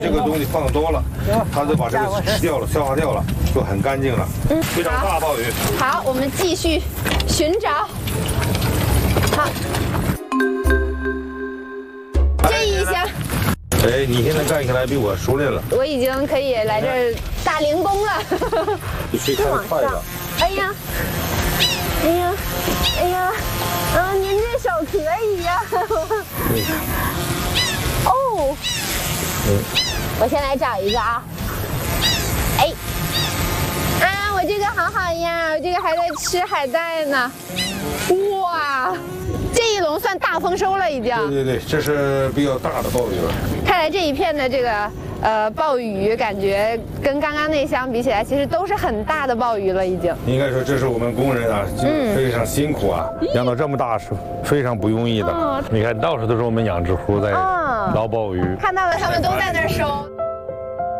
这个东西放多了，它就把这个吃掉了，消化掉了，就很干净了。非常大鲍鱼。 好，我们继续寻找。好，这一下。 哎，你现在干起来比我熟练了。 我已经可以来这儿打零工了。 必须开快了。 哎呀，哎呀，哎呀，您这手可以呀。哦。我先来找一个啊。哎。啊，我这个好好呀，我这个还在吃海带呢。哇，这一笼算大丰收了已经。 对对对，这是比较大的鲍鱼了。 看来这一片的这个鲍鱼，感觉跟刚刚那箱比起来，其实都是很大的鲍鱼了已经。 应该说这是我们工人啊，非常辛苦啊，养到这么大是非常不容易的。你看到处都是我们养殖户在捞鲍鱼。 看到了，他们都在那儿收。